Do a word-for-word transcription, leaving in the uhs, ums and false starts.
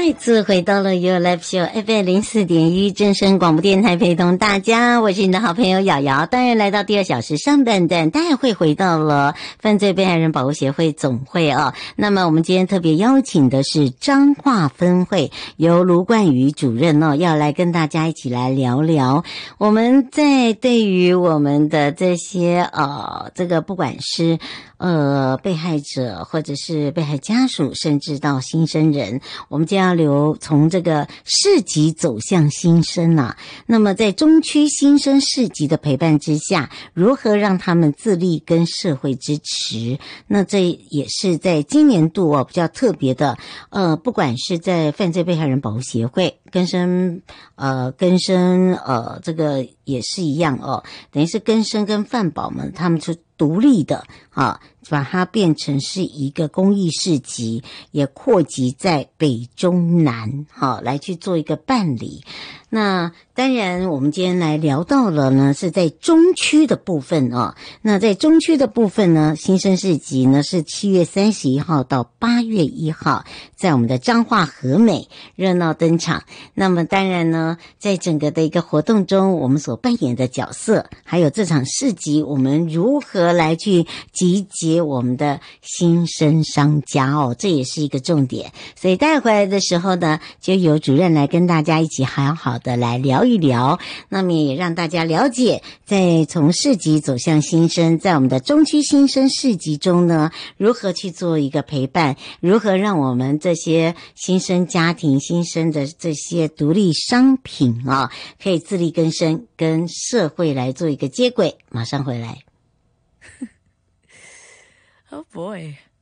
再次回到了 Your Life Show F M 零四点一正声广播电台，陪同大家，我是你的好朋友瑶瑶。当然来到第二小时上半段，当然会回到了犯罪被害人保护协会总会啊。那么我们今天特别邀请的是彰化分会，由卢冠宇主任哦，要来跟大家一起来聊聊。我们在对于我们的这些呃，这个不管是呃，被害者或者是被害家属，甚至到新生人，我们将要留从这个市级走向新生啊。那么在中区新生市级的陪伴之下，如何让他们自立跟社会支持？那这也是在今年度哦比较特别的，呃，不管是在犯罪被害人保护协会、更生呃更生呃这个也是一样哦，等于是更生跟犯保们他们是独立的啊，把它变成是一个公益市集，也扩及在北中南啊来去做一个办理。那当然我们今天来聊到了呢是在中区的部分哦。那在中区的部分呢，新生市集呢是七月三十一号到八月一号在我们的彰化和美热闹登场。那么当然呢，在整个的一个活动中，我们所扮演的角色，还有这场市集我们如何来去集结我们的新生商家哦，这也是一个重点。所以带回来的时候呢，就由主任来跟大家一起好好的来聊一聊，那么也让大家了解，在从市集走向新生，在我们的中区新生市集中呢，如何去做一个陪伴，如何让我们这些新生家庭、新生的这些独立商品啊，可以自力更生，跟社会来做一个接轨。马上回来。 Oh boy.